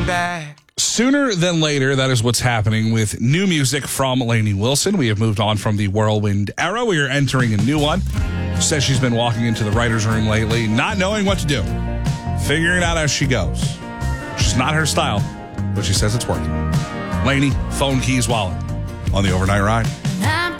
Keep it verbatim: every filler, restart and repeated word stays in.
back. Sooner than later, that is what's happening with new music from Lainey Wilson. We have moved on from the whirlwind era. We are entering a new one. She says she's been walking into the writer's room lately, not knowing what to do, figuring out as she goes. She's not her style, but she says it's working. Lainey, Phone Keys Wallet on the Overnight Ride.